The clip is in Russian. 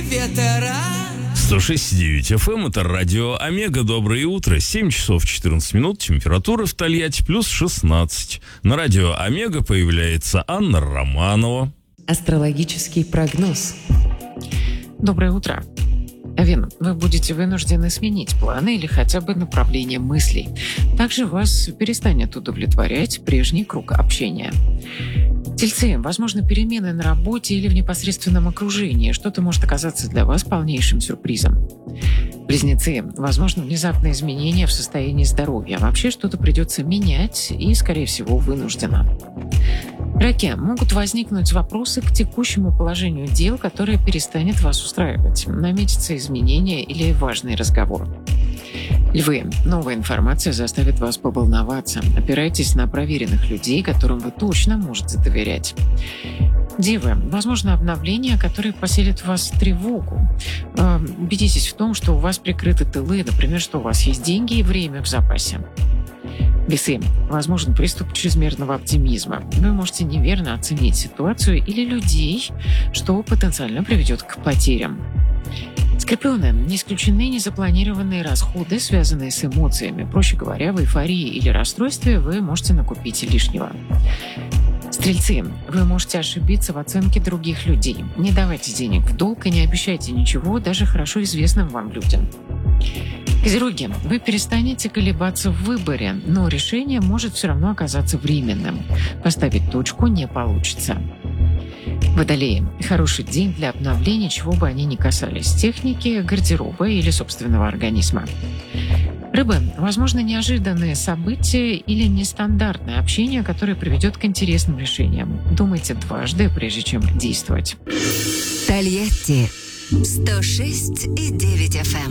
ветра. 106.9 FM, это радио Омега. Доброе утро. 7 часов 14 минут. Температура в Тольятти плюс 16. На радио Омега появляется Анна Романова. Астрологический прогноз. Доброе утро. Овен, вы будете вынуждены сменить планы или хотя бы направление мыслей. Также вас перестанет удовлетворять прежний круг общения. Тельцы, возможно, перемены на работе или в непосредственном окружении. Что-то может оказаться для вас полнейшим сюрпризом. Близнецы, возможно, внезапные изменения в состоянии здоровья. Вообще что-то придется менять и, скорее всего, вынужденно. Раки, могут возникнуть вопросы к текущему положению дел, которое перестанет вас устраивать. Наметятся изменения или важный разговор. Львы, новая информация заставит вас поволноваться. Опирайтесь на проверенных людей, которым вы точно можете доверять. Девы, возможно, обновления, которые поселят в вас тревогу. Убедитесь в том, что у вас прикрыты тылы, например, что у вас есть деньги и время в запасе. Весы, возможен приступ чрезмерного оптимизма. Вы можете неверно оценить ситуацию или людей, что потенциально приведет к потерям. Скорпионы, не исключены незапланированные расходы, связанные с эмоциями. Проще говоря, в эйфории или расстройстве вы можете накупить лишнего. Стрельцы, вы можете ошибиться в оценке других людей. Не давайте денег в долг и не обещайте ничего даже хорошо известным вам людям. Козероги, вы перестанете колебаться в выборе, но решение может все равно оказаться временным. Поставить точку не получится. Водолеи, хороший день для обновления, чего бы они ни касались, техники, гардероба или собственного организма. Рыбы, возможно, неожиданные события или нестандартное общение, которое приведет к интересным решениям. Думайте дважды, прежде чем действовать. Тольятти 106,9 FM.